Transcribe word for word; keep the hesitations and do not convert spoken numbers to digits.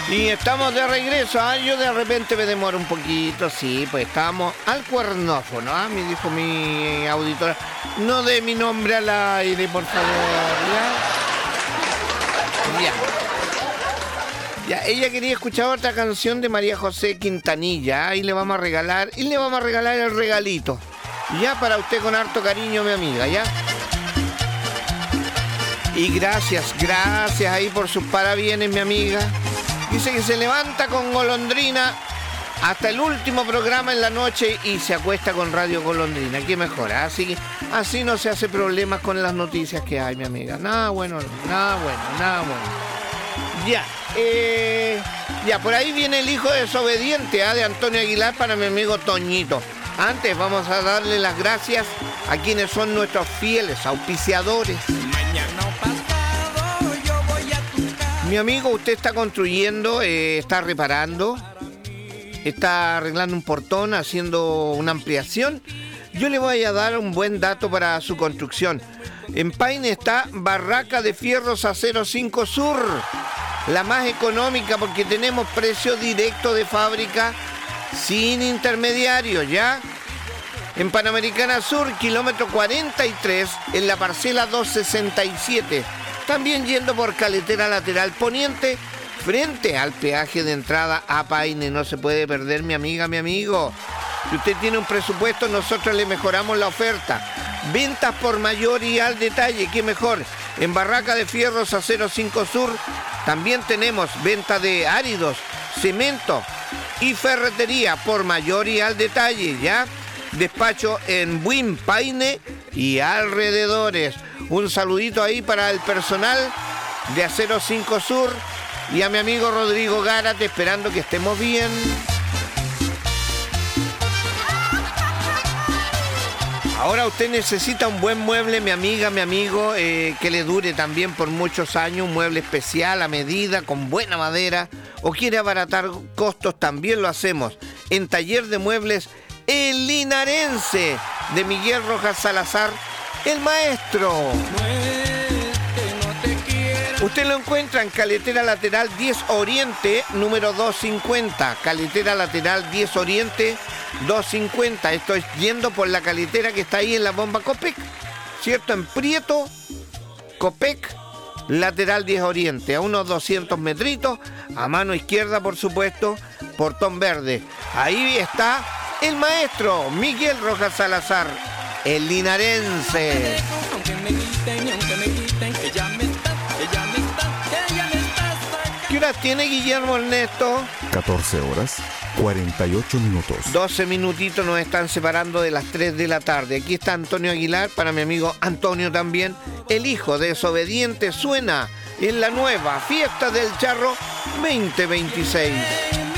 Y estamos de regreso, ¿ah? Yo de repente me demoro un poquito, sí, pues estábamos al cuernófono, ¿ah? Me dijo mi auditora, no dé mi nombre al aire, por favor, ¿ya? Ya. Ya, ella quería escuchar otra canción de María José Quintanilla, ¿ah? Y le vamos a regalar, y le vamos a regalar el regalito, ya para usted con harto cariño, mi amiga, ¿ya? Y gracias, gracias ahí por sus parabienes, mi amiga. Dice que se levanta con Golondrina hasta el último programa en la noche y se acuesta con Radio Golondrina. Qué mejor, ¿eh? Así que así no se hace problemas con las noticias que hay, mi amiga. Nada bueno, nada bueno, nada bueno. Ya, eh, ya, por ahí viene el hijo desobediente, ¿eh? De Antonio Aguilar para mi amigo Toñito. Antes vamos a darle las gracias a quienes son nuestros fieles auspiciadores. Mi amigo, usted está construyendo, eh, está reparando, está arreglando un portón, haciendo una ampliación. Yo le voy a dar un buen dato para su construcción. En Paine está Barraca de Fierros Acero cinco Sur, la más económica porque tenemos precio directo de fábrica sin intermediarios, ¿ya? En Panamericana Sur, kilómetro cuarenta y tres, en la parcela doscientos sesenta y siete. También yendo por Caletera Lateral Poniente, frente al peaje de entrada a Paine. No se puede perder, mi amiga, mi amigo. Si usted tiene un presupuesto, nosotros le mejoramos la oferta. Ventas por mayor y al detalle, qué mejor. En Barraca de Fierros Acero cinco Sur también tenemos venta de áridos, cemento y ferretería por mayor y al detalle, ¿ya? Despacho en Buin, Paine y alrededores. Un saludito ahí para el personal de Acero cinco Sur y a mi amigo Rodrigo Gárate, esperando que estemos bien. Ahora usted necesita un buen mueble, mi amiga, mi amigo, eh, que le dure también por muchos años, un mueble especial a medida, con buena madera, o quiere abaratar costos, también lo hacemos en Taller de Muebles El Linarense de Miguel Rojas Salazar, el maestro. Usted lo encuentra en Caletera Lateral diez Oriente, número doscientos cincuenta. Caletera Lateral diez Oriente, doscientos cincuenta. Esto es yendo por la caletera que está ahí en la bomba Copec, ¿cierto? En Prieto, Copec, Lateral diez Oriente, a unos doscientos metritos, a mano izquierda, por supuesto, portón verde. Ahí está el maestro Miguel Rojas Salazar, el linarense. ¿Qué horas tiene Guillermo Ernesto? catorce horas, cuarenta y ocho minutos. doce minutitos nos están separando de las tres de la tarde. Aquí está Antonio Aguilar, para mi amigo Antonio también. El hijo desobediente suena en la nueva Fiesta del Charro veinte veintiséis.